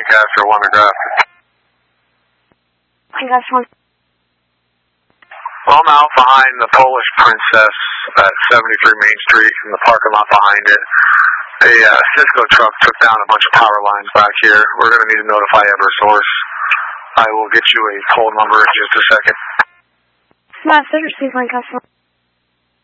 Lancaster, 1 McGrath. Lancaster 1. Well, I'm out behind the Polish Princess at 73 Main Street in the parking lot behind it. A Cisco truck took down a bunch of power lines back here. We're going to need to notify Eversource. I will get you a poll number in just a second. Master, Steve Lancaster.